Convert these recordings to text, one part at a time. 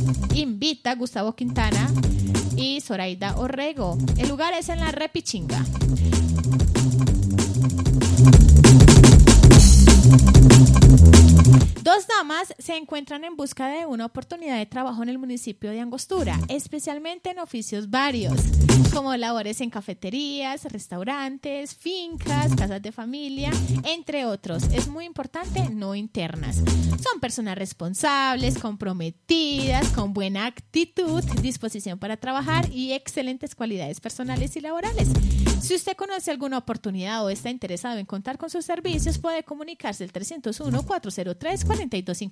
invita Gustavo Quintana y Zoraida Orrego. El lugar es en la Repichinga. Dos damas se encuentran en busca de una oportunidad de trabajo en el municipio de Angostura, especialmente en oficios varios, como labores en cafeterías, restaurantes, fincas, casas de familia, entre otros. Es muy importante, no internas. Son personas responsables, comprometidas, con buena actitud, disposición para trabajar y excelentes cualidades personales y laborales. Si usted conoce alguna oportunidad o está interesado en contar con sus servicios, puede comunicarse al 301-403-4254.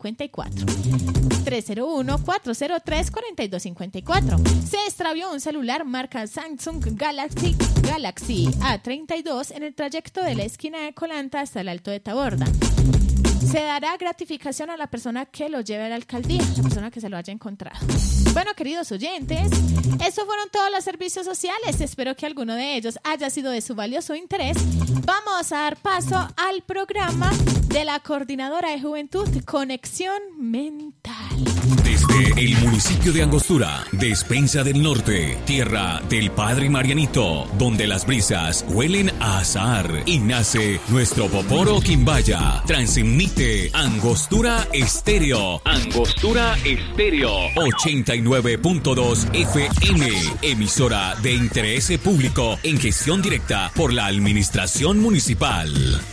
301-403-4254. Se extravió un celular marca Samsung Galaxy A32 en el trayecto de la esquina de Colanta hasta el Alto de Taborda. Se dará gratificación a la persona que lo lleve a la alcaldía, la persona que se lo haya encontrado. Bueno, queridos oyentes, estos fueron todos los servicios sociales. Espero que alguno de ellos haya sido de su valioso interés. Vamos a dar paso al programa de la Coordinadora de Juventud Conexión Mental. Desde el municipio de Angostura, Despensa del Norte, tierra del Padre Marianito, donde las brisas huelen a azahar y nace nuestro Poporo Quimbaya. Transmite Angostura Estéreo. Angostura Estéreo 89.2 FM, emisora de interés público en gestión directa por la Administración Municipal.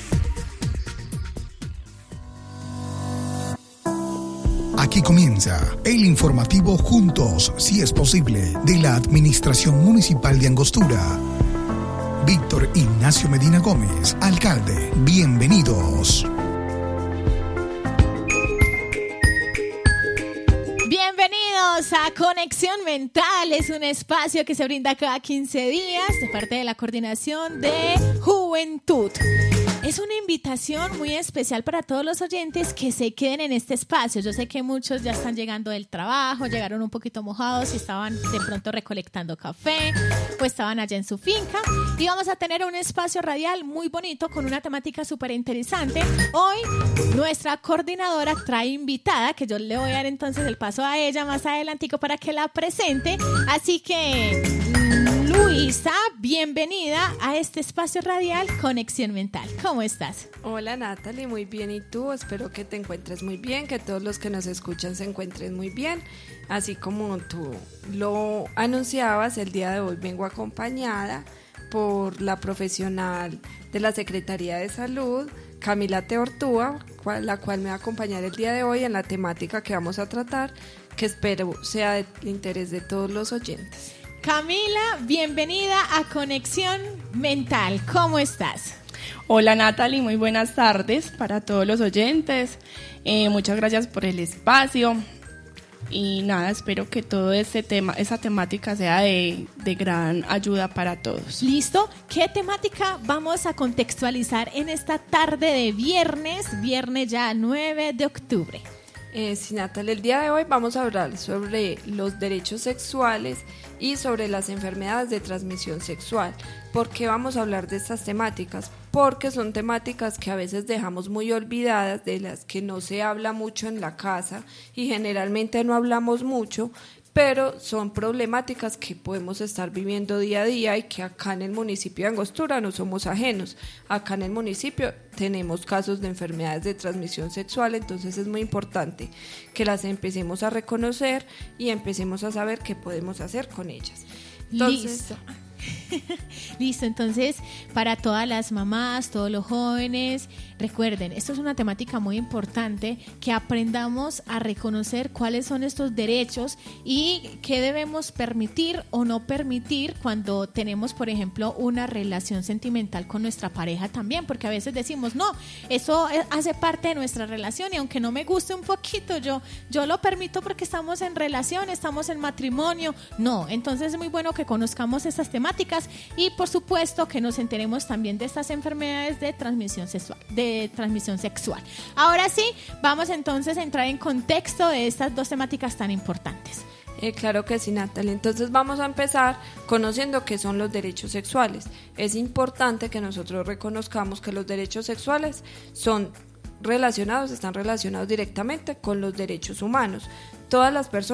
Aquí comienza el informativo Juntos, si es posible, de la Administración Municipal de Angostura. Víctor Ignacio Medina Gómez, alcalde. Bienvenidos. Bienvenidos a Conexión Mental. Es un espacio que se brinda cada 15 días de parte de la Coordinación de Juventud. Es una invitación muy especial para todos los oyentes que se queden en este espacio. Yo sé que muchos ya están llegando del trabajo, llegaron un poquito mojados y estaban de pronto recolectando café, pues estaban allá en su finca. Y vamos a tener un espacio radial muy bonito con una temática súper interesante. Hoy nuestra coordinadora trae invitada, que yo le voy a dar entonces el paso a ella más adelantico para que la presente. Así que, Luisa, bienvenida a este espacio radial Conexión Mental. ¿Cómo estás? Hola Natalie, muy bien, ¿y tú? Espero que te encuentres muy bien, que todos los que nos escuchan se encuentren muy bien. Así como tú lo anunciabas, el día de hoy vengo acompañada por la profesional de la Secretaría de Salud, Camila Teortúa, la cual me va a acompañar el día de hoy en la temática que vamos a tratar, que espero sea de interés de todos los oyentes. Camila, bienvenida a Conexión Mental. ¿Cómo estás? Hola Natalie, muy buenas tardes para todos los oyentes. Muchas gracias por el espacio. Y nada, espero que todo esa temática sea de gran ayuda para todos. ¿Listo? ¿Qué temática vamos a contextualizar en esta tarde de viernes ya 9 de octubre? Sí, Natalia, el día de hoy vamos a hablar sobre los derechos sexuales y sobre las enfermedades de transmisión sexual. ¿Por qué vamos a hablar de estas temáticas? Porque son temáticas que a veces dejamos muy olvidadas, de las que no se habla mucho en la casa y generalmente no hablamos mucho, pero son problemáticas que podemos estar viviendo día a día y que acá en el municipio de Angostura no somos ajenos. Acá en el municipio tenemos casos de enfermedades de transmisión sexual, entonces es muy importante que las empecemos a reconocer y empecemos a saber qué podemos hacer con ellas. Entonces, Listo, entonces para todas las mamás, todos los jóvenes, recuerden, esto es una temática muy importante, que aprendamos a reconocer cuáles son estos derechos y qué debemos permitir o no permitir cuando tenemos, por ejemplo, una relación sentimental con nuestra pareja también, porque a veces decimos, no, eso hace parte de nuestra relación y aunque no me guste un poquito, yo lo permito porque estamos en relación, estamos en matrimonio. No, entonces es muy bueno que conozcamos estas temáticas y por supuesto que nos enteremos también de estas enfermedades de transmisión sexual. Ahora sí, vamos entonces a entrar en contexto de estas dos temáticas tan importantes. Claro que sí, Natalia. Entonces vamos a empezar conociendo qué son los derechos sexuales. Es importante que nosotros reconozcamos que los derechos sexuales están relacionados directamente con los derechos humanos. Todas las personas